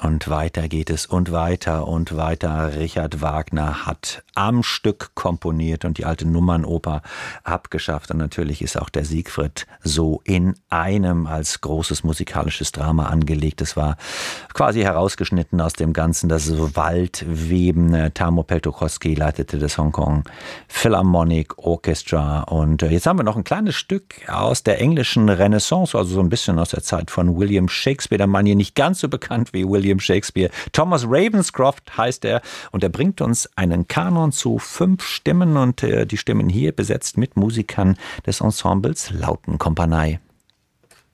Und weiter geht es und weiter und weiter. Richard Wagner hat am Stück komponiert und die alte Nummernoper abgeschafft. Und natürlich ist auch der Siegfried so in einem als großes musikalisches Drama angelegt. Es war quasi herausgeschnitten aus dem Ganzen, das Waldweben. Tarmo Peltokoski leitete das Hongkong Philharmonic Orchestra. Und jetzt haben wir noch ein kleines Stück aus der englischen Renaissance, also so ein bisschen aus der Zeit von William Shakespeare. Der Mann hier nicht ganz so bekannt wie William Shakespeare. Thomas Ravenscroft heißt er und er bringt uns einen Kanon zu 5 Stimmen und die Stimmen hier besetzt mit Musikern des Ensembles Lautenkompanie.